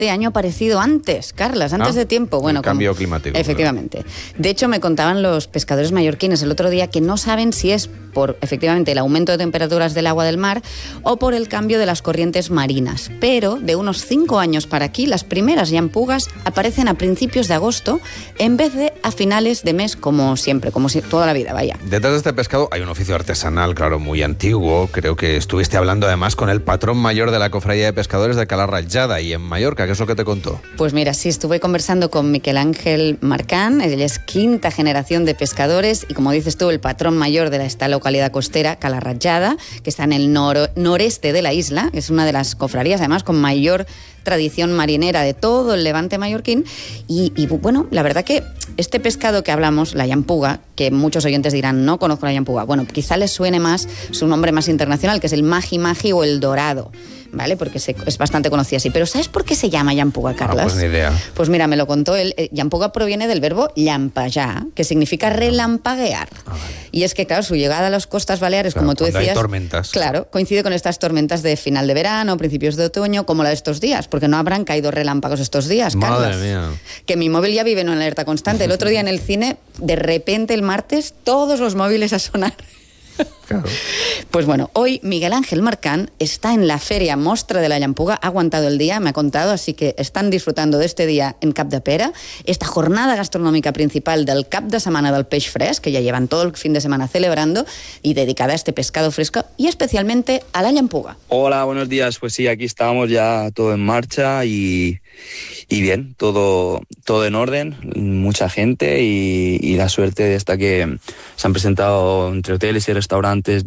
este año ha aparecido antes, Carlas, antes de tiempo. Bueno, el cambio climático. Efectivamente. Claro. De hecho, me contaban los pescadores mallorquines el otro día que no saben si es por, efectivamente, el aumento de temperaturas del agua del mar o por el cambio de las corrientes marinas. Pero de unos 5 años para aquí, las primeras llampugas aparecen a principios de agosto en vez de a finales de mes, como siempre, como si toda la vida, vaya. Detrás de este pescado hay un oficio artesanal, claro, muy antiguo. Creo que estuviste hablando además con el patrón mayor de la Cofradía de Pescadores de Cala Ratjada y en Mallorca. ¿Qué es lo que te contó? Pues mira, sí, estuve conversando con Miquel Ángel Marcán. Él es 5ª generación de pescadores y, como dices tú, el patrón mayor de esta localidad costera, Cala Ratjada, que está en el noreste de la isla. Es una de las cofradías, además, con mayor tradición marinera de todo el levante mallorquín. Y bueno, la verdad que este pescado que hablamos, la llampuga, que muchos oyentes dirán, no conozco la llampuga, bueno, quizá les suene más su nombre más internacional, que es el magi-magi o el dorado, ¿vale? Porque es bastante conocida así. Pero ¿sabes por qué se llama llampuga, Carlas? Pues ni idea. Pues mira, me lo contó él. Llampuga proviene del verbo llampajar, que significa relampaguear. Vale. Y es que, claro, su llegada a las costas Baleares, claro, como tú decías... hay tormentas. Claro, coincide con estas tormentas de final de verano, principios de otoño, como la de estos días, porque no habrán caído relámpagos estos días, Carlas. Madre mía. Que mi móvil ya vive en una alerta constante. El otro día en el cine, de repente el martes, todos los móviles a sonar. Claro. Pues bueno, hoy Miguel Ángel Marcán está en la Feria Mostra de la Llampuga, ha aguantado el día, me ha contado, así que están disfrutando de este día en Cap de Pera, esta jornada gastronómica principal del Cap de Setmana del Peix Fresc, que ya llevan todo el fin de semana celebrando, y dedicada a este pescado fresco y especialmente a la llampuga. Hola, buenos días. Pues sí, aquí estamos ya todo en marcha y bien, todo en orden, mucha gente y la suerte de esta que se han presentado entre hoteles y restaurantes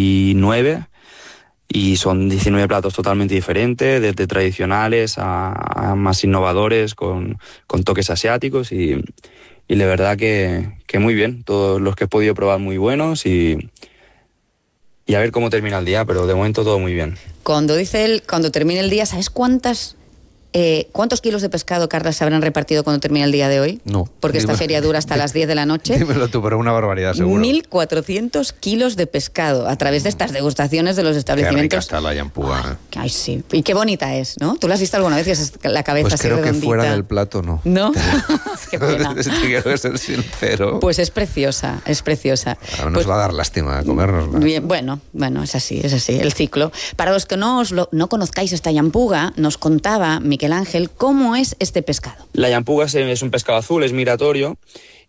19 y son 19 platos totalmente diferentes, desde tradicionales a más innovadores con toques asiáticos y la verdad que muy bien, todos los que he podido probar muy buenos y a ver cómo termina el día, pero de momento todo muy bien. Cuando dice él, cuando termine el día, ¿sabes cuántos kilos de pescado, Carlas, se habrán repartido cuando termine el día de hoy? No. Porque esta feria dura hasta las 10 de la noche. Dímelo tú, pero una barbaridad, seguro. 1.400 kilos de pescado a través de estas degustaciones de los establecimientos. Qué rica está la llampuga. Ay, sí. Y qué bonita es, ¿no? ¿Tú la has visto alguna vez? Es la cabeza pues así creo redondita. Que fuera del plato no. ¿No? Qué pena. Quiero ser sincero. Pues es preciosa, es preciosa. Ahora pues, nos va a dar lástima comernos. Bien, bueno, es así, el ciclo. Para los que no conozcáis esta llampuga, nos contaba Miquel Ángel cómo es este pescado. La llampuga es un pescado azul, es migratorio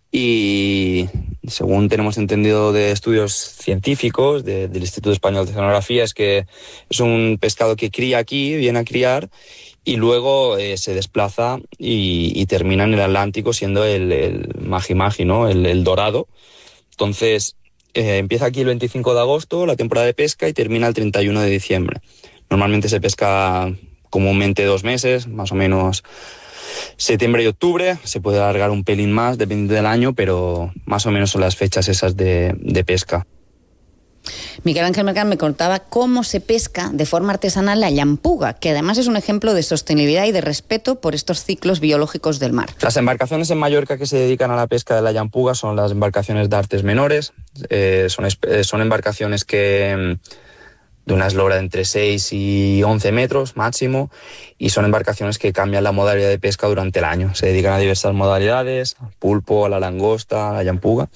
y según tenemos entendido de estudios científicos del Instituto Español de Oceanografía es que es un pescado que cría aquí, viene a criar y luego se desplaza y termina en el Atlántico siendo el magi-magi, ¿no? el dorado. Entonces empieza aquí el 25 de agosto la temporada de pesca y termina el 31 de diciembre. Normalmente se pesca comúnmente 2 meses, más o menos septiembre y octubre. Se puede alargar un pelín más, dependiendo del año, pero más o menos son las fechas esas de pesca. Miguel Ángel Marcán me contaba cómo se pesca de forma artesanal la llampuga, que además es un ejemplo de sostenibilidad y de respeto por estos ciclos biológicos del mar. Las embarcaciones en Mallorca que se dedican a la pesca de la llampuga son las embarcaciones de artes menores. Son embarcaciones que de una eslora de entre 6 y 11 metros máximo y son embarcaciones que cambian la modalidad de pesca durante el año. Se dedican a diversas modalidades, al pulpo, a la langosta, a la llampuga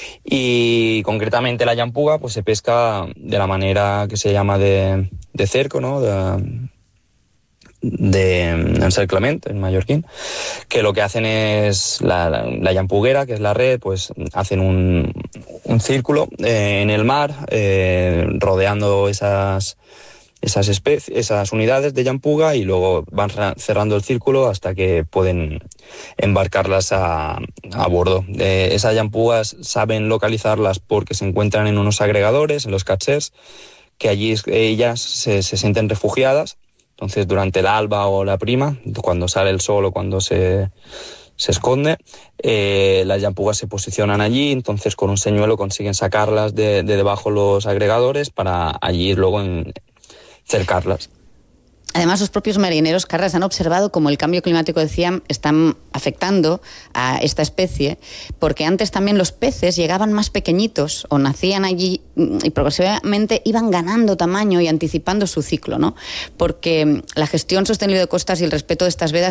y concretamente la llampuga pues se pesca de la manera que se llama de cerco, ¿no? de encerclament en mallorquín, que lo que hacen es la llampuguera, que es la red, pues hacen un círculo en el mar rodeando esas unidades de llampuga y luego van cerrando el círculo hasta que pueden embarcarlas a bordo. Esas llampugas saben localizarlas porque se encuentran en unos agregadores, en los cachers, que allí ellas se sienten refugiadas. Entonces, durante el alba o la prima, cuando sale el sol o cuando se esconde, las llampugas se posicionan allí, entonces con un señuelo consiguen sacarlas de debajo los agregadores para allí luego cercarlas. Además, los propios marineros, Carles, han observado cómo el cambio climático, decían, están afectando a esta especie, porque antes también los peces llegaban más pequeñitos o nacían allí y progresivamente iban ganando tamaño y anticipando su ciclo, ¿no? Porque la gestión sostenible de costas y el respeto de estas vedas